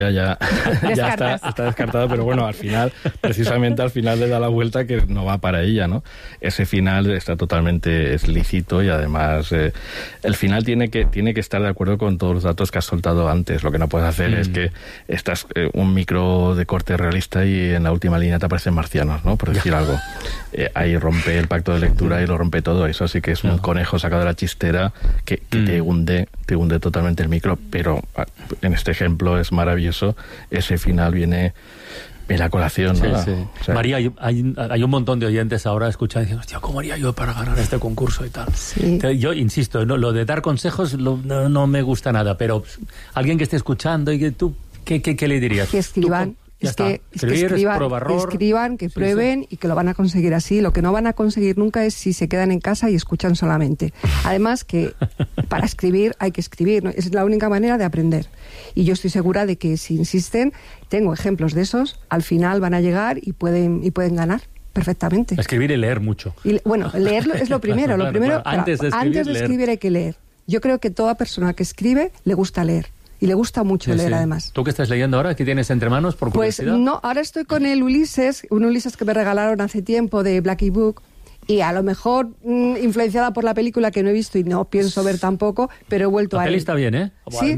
ya está descartado, pero bueno, precisamente al final le da la vuelta que no va para ella, ¿no? Ese final está totalmente lícito y además el final tiene que estar de acuerdo con todos los datos que has soltado antes. Lo que no puedes hacer es que estás un micro de corte realista y en la última línea te aparecen marcianos, ¿no? Por decir algo. Ahí rompe el pacto de lectura y lo rompe todo. Eso sí que es un conejo sacado de la chistera que te hunde totalmente el micro, pero en este ejemplo es maravilloso. Ese final viene a colación, ¿no? Sí. O sea, María, hay un montón de oyentes ahora escuchando y diciendo, hostia, ¿cómo haría yo para ganar este concurso y tal? Sí. Yo insisto, ¿no? Lo de dar consejos no me gusta nada, pero alguien que esté escuchando y que tú, ¿qué le dirías? Que escriban. Que escriban, que prueben y que lo van a conseguir así. Lo que no van a conseguir nunca es si se quedan en casa y escuchan solamente. Además que para escribir hay que escribir, ¿no? Es la única manera de aprender. Y yo estoy segura de que si insisten, tengo ejemplos de esos, al final van a llegar y pueden ganar perfectamente. Escribir y leer mucho. Bueno, leerlo es lo primero. Antes de escribir hay que leer. Yo creo que toda persona que escribe le gusta leer. Y le gusta mucho leer, además. ¿Tú qué estás leyendo ahora? ¿Qué tienes entre manos, por curiosidad? Pues no, ahora estoy con el Ulises, un Ulises que me regalaron hace tiempo de Blackie Book, y a lo mejor influenciada por la película que no he visto y no pienso ver tampoco, pero he vuelto a él. La peli está bien, ¿eh? Sí.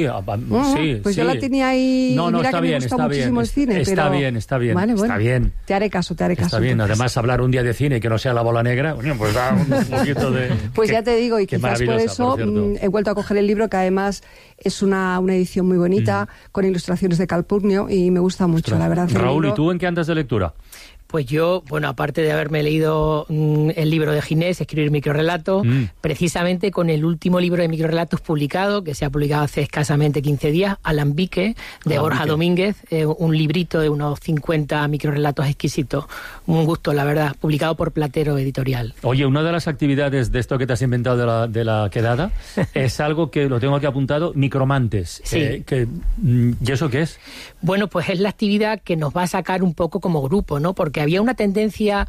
Pues yo la tenía ahí. No, mira está que bien, me gusta muchísimo el cine. Está bien. Vale, bueno, está bien. Te haré caso. Está bien. Entonces. Además, hablar un día de cine y que no sea La Bola Negra, bueno, pues da un poquito de... Pues ya te digo, y quizás por eso he vuelto a coger el libro, que además es una edición muy bonita, con ilustraciones de Calpurnio, y me gusta mucho, la verdad. Raúl, ¿y tú en qué andas de lectura? Pues yo, aparte de haberme leído el libro de Ginés, Escribir microrrelato, precisamente con el último libro de microrrelatos publicado, que se ha publicado hace escasamente 15 días, Alambique, de Borja Domínguez, un librito de unos 50 microrrelatos exquisitos. Un gusto, la verdad, publicado por Platero Editorial. Oye, una de las actividades de esto que te has inventado de la quedada es algo que lo tengo aquí apuntado, micromantes. Sí. ¿Y eso qué es? Bueno, pues es la actividad que nos va a sacar un poco como grupo, ¿no? Porque había una tendencia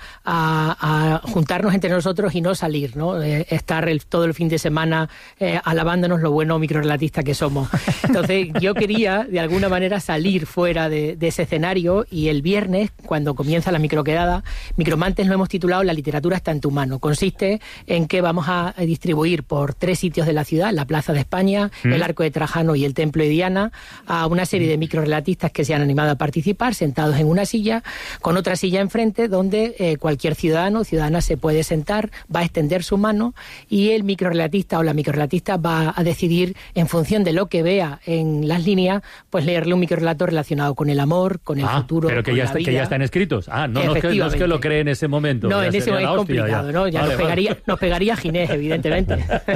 a juntarnos entre nosotros y no salir, ¿no? Estar todo el fin de semana alabándonos lo bueno microrelatistas que somos. Entonces yo quería, de alguna manera, salir fuera de ese escenario, y el viernes, cuando comienza la microquedada, Micromantes lo hemos titulado La literatura está en tu mano. Consiste en que vamos a distribuir por 3 sitios de la ciudad, la Plaza de España, el Arco de Trajano y el Templo de Diana, a una serie de microrelatistas que se han animado a participar, sentados en una silla, con otra silla enfrente, donde cualquier ciudadano o ciudadana se puede sentar, va a extender su mano, y el microrrelatista o la microrrelatista va a decidir, en función de lo que vea en las líneas, pues leerle un microrrelato relacionado con el amor, con el futuro, pero que con ya la vida. Que ya están escritos. No es que lo cree en ese momento. No, en ese momento es complicado, ¿no? Ya nos pegaría Ginés, evidentemente.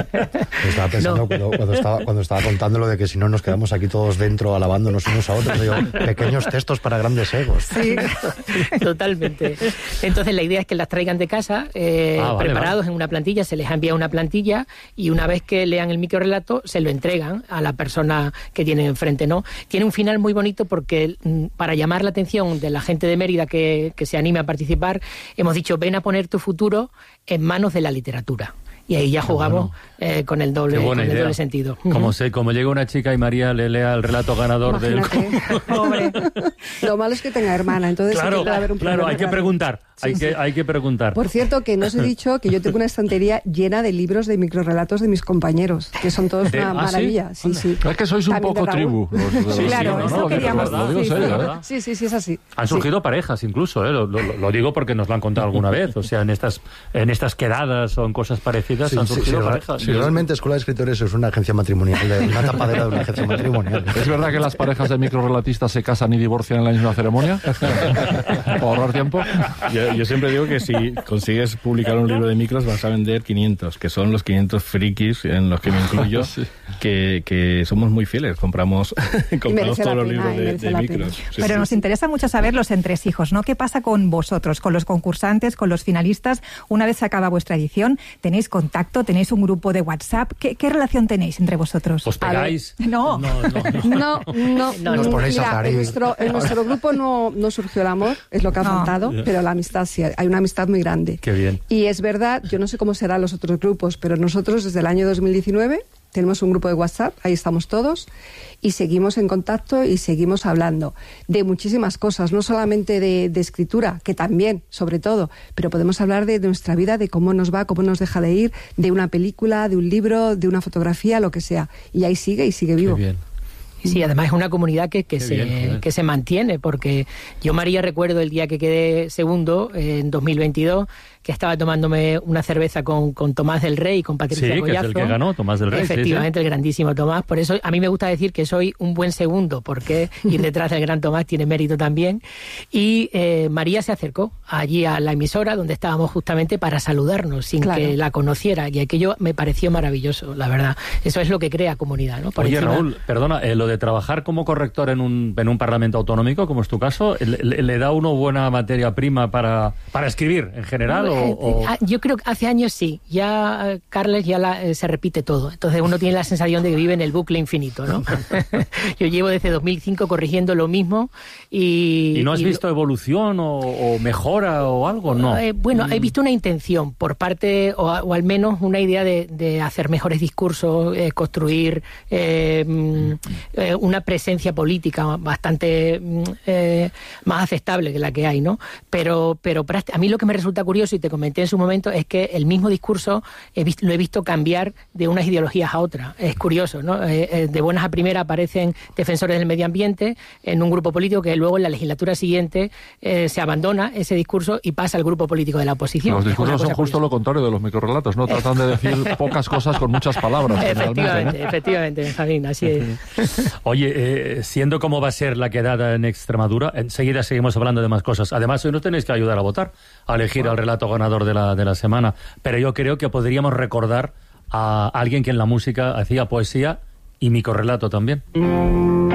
Estaba pensando cuando estaba contando lo de que si no nos quedamos aquí todos dentro alabándonos unos a otros, digo, pequeños textos para grandes egos. Sí, totalmente. Entonces la idea es que las traigan de casa, preparados en una plantilla, se les envía una plantilla, y una vez que lean el microrrelato se lo entregan a la persona que tienen enfrente, ¿no? Tiene un final muy bonito porque, para llamar la atención de la gente de Mérida que se anime a participar, hemos dicho: ven a poner tu futuro en manos de la literatura. Y ahí ya jugamos con el doble sentido. Como llega una chica y María le lea el relato ganador del... Pobre. Lo malo es que tenga hermana, entonces claro, haber un claro, hay que preguntar. Hay que preguntar. Por cierto, que no os he dicho que yo tengo una estantería llena de libros de microrrelatos de mis compañeros, que son todos una maravilla. Sí. Es que sois un poco tribu. Claro, eso queríamos. Lo digo serio, sí, es así. Han surgido parejas incluso, lo digo porque nos lo han contado alguna vez. O sea, en estas quedadas o en cosas parecidas han surgido parejas. Si realmente Escuela de Escritores es una agencia matrimonial, una tapadera de una agencia matrimonial. ¿Es verdad que las parejas de microrelatistas se casan y divorcian en la misma ceremonia? ¿Para ahorrar tiempo? Yo siempre digo que si consigues publicar un libro de micros vas a vender 500, que son los 500 frikis en los que me incluyo, que somos muy fieles, compramos todos los libros de micros. Pero nos interesa mucho saber los entresijos, ¿no? ¿Qué pasa con vosotros, con los concursantes, con los finalistas? Una vez se acaba vuestra edición, ¿tenéis contacto? ¿Tenéis un grupo de WhatsApp? ¿Qué relación tenéis entre vosotros? ¿Os pegáis? No. Nos ponéis a parir. En nuestro grupo no surgió el amor, es lo que ha faltado, pero la amistad sí, hay una amistad muy grande. Qué bien. Y es verdad, yo no sé cómo serán los otros grupos, pero nosotros desde el año 2019 tenemos un grupo de WhatsApp, ahí estamos todos, y seguimos en contacto y seguimos hablando de muchísimas cosas, no solamente de escritura, que también, sobre todo, pero podemos hablar de nuestra vida, de cómo nos va, cómo nos deja de ir, de una película, de un libro, de una fotografía, lo que sea. Y ahí sigue y sigue vivo. Qué bien. Sí, además es una comunidad que se mantiene, porque yo, María, recuerdo el día que quedé segundo, en 2022, que estaba tomándome una cerveza con Tomás del Rey y con Patricia Collazo. Sí, que es el que ganó, Tomás del Rey. Efectivamente, sí. El grandísimo Tomás. Por eso a mí me gusta decir que soy un buen segundo, porque ir detrás del gran Tomás tiene mérito también. Y María se acercó allí a la emisora donde estábamos justamente para saludarnos, sin que la conociera. Y aquello me pareció maravilloso, la verdad. Eso es lo que crea comunidad, ¿no? Oye, Raúl, perdona, lo de trabajar como corrector en un parlamento autonómico, como es tu caso, ¿le da uno buena materia prima para escribir en general? Yo creo que hace años sí. Ya, Carles, se repite todo. Entonces uno tiene la sensación de que vive en el bucle infinito, ¿no? Yo llevo desde 2005 corrigiendo lo mismo y... ¿Y no has visto evolución o mejora o algo? No. Bueno, he visto una intención por parte, o al menos una idea de hacer mejores discursos, construir una presencia política bastante más aceptable que la que hay, ¿no? Pero a mí lo que me resulta curioso, y te comenté en su momento, es que el mismo discurso lo he visto cambiar de unas ideologías a otras. Es curioso, ¿no? De buenas a primeras aparecen defensores del medio ambiente en un grupo político que luego en la legislatura siguiente se abandona ese discurso y pasa al grupo político de la oposición. Los discursos son justo lo contrario de los microrrelatos, ¿no? Tratan de decir pocas cosas con muchas palabras. Efectivamente, Benjamín, así es. Oye, siendo como va a ser la quedada en Extremadura, enseguida seguimos hablando de más cosas. Además, hoy nos tenéis que ayudar a votar, a elegir al relato ganador de la semana. Pero yo creo que podríamos recordar a alguien que en la música hacía poesía y microrrelato también.